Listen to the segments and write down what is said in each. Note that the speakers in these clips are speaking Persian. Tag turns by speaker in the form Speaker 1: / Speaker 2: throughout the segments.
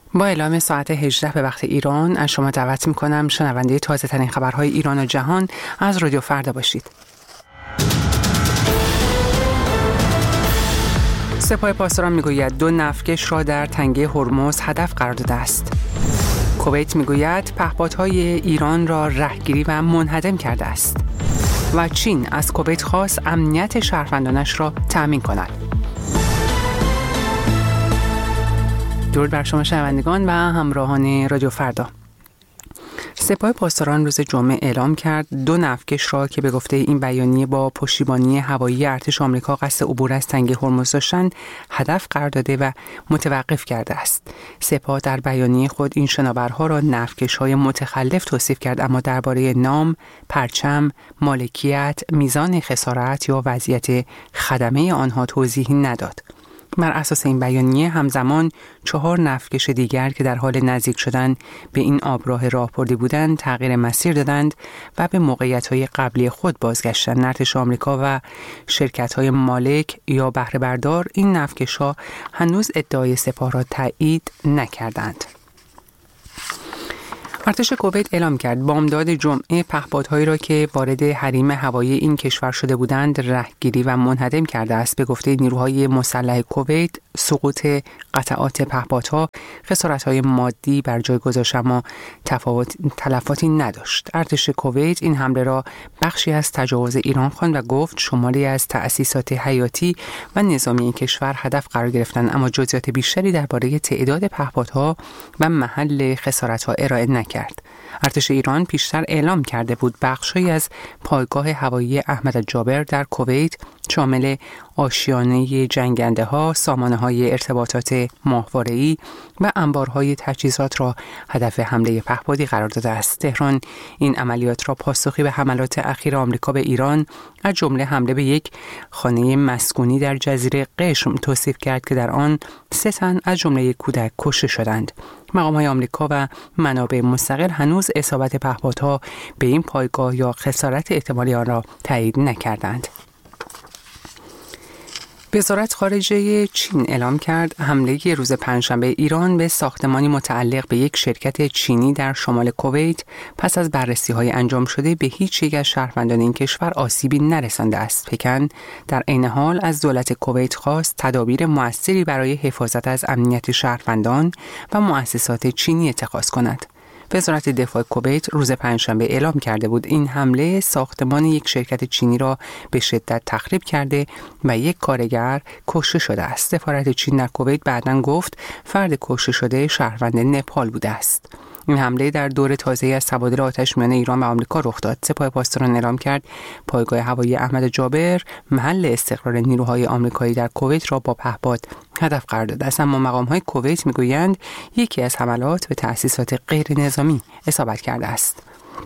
Speaker 1: با اعلام ساعت 18 به وقت ایران از شما دعوت می‌کنم شنونده تازه ترین خبرهای ایران و جهان از رادیو فردا باشید. سپاه پاسداران میگوید 2 نفتکش را در تنگه هرمز هدف قرار داده است. کویت میگوید پهپادهای ایران را رهگیری و منهدم کرده است. و چین از کویت خواست امنیت شهروندانش را تأمین کند. درود بر شما شنوندگان و همراهان رادیو فردا. سپاه پاسداران روز جمعه اعلام کرد 2 نفتکش را که به گفته این بیانیه با پشتیبانی هوایی ارتش آمریکا قصد عبور از تنگه هرمز داشتند هدف قرار داده و متوقف کرده است. سپاه در بیانیه خود این شناورها را نفتکش‌های متخلف توصیف کرد، اما درباره نام، پرچم، مالکیت، میزان خسارت یا وضعیت خدمه آنها توضیحی نداد. بر اساس این بیانیه همزمان 4 نفتکش دیگر که در حال نزدیک شدن به این آبراه راهبردی بودند تغییر مسیر دادند و به موقعیت‌های قبلی خود بازگشتند. ارتش آمریکا و شرکت‌های مالک یا بهره بردار این نفتکش‌ها هنوز ادعای سپاه را تایید نکردند. ارتش کویت اعلام کرد بامداد جمعه پهپادهایی را که وارد حریم هوایی این کشور شده بودند رهگیری و منهدم کرده است. به گفته نیروهای مسلح کویت سقوط قطعات پهپادها خسارت‌های مادی بر جای گذاشت اما تلفاتی نداشت. ارتش کویت این حمله را بخشی از تجاوز ایران خواند و گفت شماری از تأسیسات حیاتی و نظامی این کشور هدف قرار گرفتند، اما جزئیات بیشتری درباره تعداد پهپادها و محل خسارت‌ها ارائه نکرد. ارتش ایران پیشتر اعلام کرده بود بخشی از پایگاه هوایی احمد جابر در کویت شامل آشیانه جنگنده‌ها، سامانه‌های ارتباطات ماهواره‌ای و انبارهای تجهیزات را هدف حمله پهپادی قرار داده است. تهران این عملیات را پاسخی به حملات اخیر آمریکا به ایران از جمله حمله به یک خانه مسکونی در جزیره قشم توصیف کرد که در آن 3 تن از جمله یک کودک کشته شدند. مقام‌های آمریکا و منابع مستقل هنوز اصابت پهپادها به این پایگاه یا خسارت احتمالی آن را تایید نکردند. وزارت خارجه چین اعلام کرد حمله روز پنجشنبه ایران به ساختمانی متعلق به یک شرکت چینی در شمال کویت پس از بررسی‌های انجام شده به هیچ یک از شهروندان این کشور آسیبی نرسانده است. پکن در عین حال از دولت کویت خواست تدابیر مؤثری برای حفاظت از امنیت شهروندان و مؤسسات چینی اتخاذ کند. وزارت دفاع کویت روز پنجشنبه اعلام کرده بود این حمله ساختمان یک شرکت چینی را به شدت تخریب کرده و یک کارگر کشته شده است. سفارت چین در کویت بعداً گفت فرد کشته شده شهروند نپال بوده است. این حمله در دور تازه‌ای از تبادل آتش میان ایران و آمریکا رخ داد. سپاه پاسداران اعلام کرد پایگاه هوایی احمد جابر محل استقرار نیروهای آمریکایی در کویت را با پهپاد هدف قرار داده است، اما مقام‌های کویت میگویند یکی از حملات به تأسیسات غیر نظامی اصابت کرده است.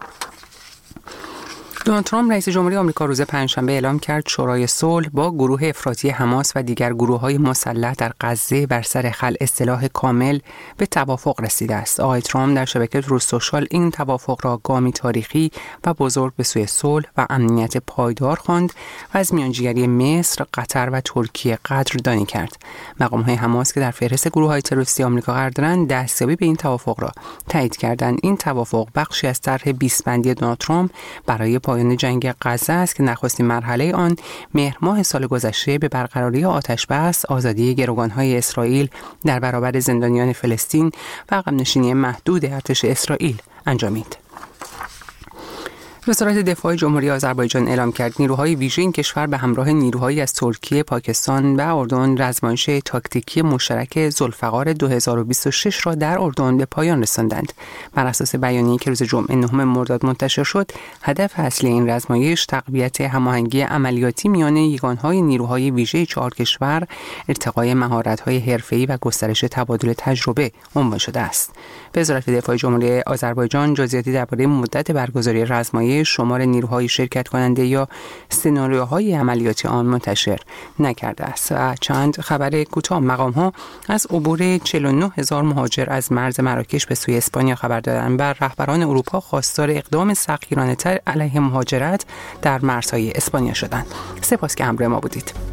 Speaker 1: دونالد ترامپ رئیس جمهوری آمریکا روز پنجشنبه اعلام کرد شورای صلح با گروه افراطی حماس و دیگر گروه‌های مسلح در غزه بر سر خلع سلاح کامل به توافق رسیده است. آقای ترامپ در شبکه تروث سوشال این توافق را گامی تاریخی و بزرگ به سوی صلح و امنیت پایدار خواند و از میانجیگری مصر، قطر و ترکیه قدردانی کرد. مقام‌های حماس که در فهرست گروه‌های تروریستی آمریکا قرار دارند دستیابی به این توافق را تایید کردند. این توافق بخشی از طرح 20 بندی دونالد ترامپ برای پایان جنگ غزه است که نخستین مرحله آن مهر ماه سال گذشته به برقراری آتش‌بس، آزادی گروگان‌های اسرائیل در برابر زندانیان فلسطین و عقب‌نشینی محدود ارتش اسرائیل انجامید. وزارت دفاع جمهوری آذربایجان اعلام کرد نیروهای ویژه این کشور به همراه نیروهایی از ترکیه، پاکستان و اردن رزمایش تاکتیکی مشترک ذوالفقار 2026 را در اردن به پایان رساندند. بر اساس بیانیه‌ای که روز جمعه 9 مرداد منتشر شد، هدف اصلی این رزمایش تقویت هماهنگی عملیاتی میان یگانهای نیروهای ویژه 4 کشور، ارتقای مهارت‌های حرفه‌ای و گسترش تبادل تجربه عنوان شده است. وزارت دفاع جمهوری آذربایجان جزئیاتی درباره مدت برگزاری رزمایش، شمار نیروهای شرکت کننده یا سناریوهای عملیاتی آن منتشر نکرده است. و چند خبر کوتاه: مقام‌ها از عبور 49,000 مهاجر از مرز مراکش به سوی اسپانیا خبر دادند. بر رهبران اروپا خواستار اقدام سختگیرانه‌تر علیه مهاجرت در مرزهای اسپانیا شدند. سپاس که همراه ما بودید.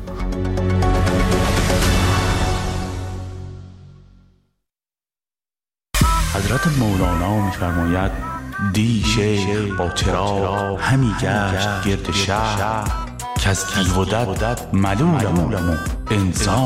Speaker 2: حضرت مولانا می‌فرماید دی شیخ با چراغ همی گشت گرد شهر که از دیو و دد ملولم و انسان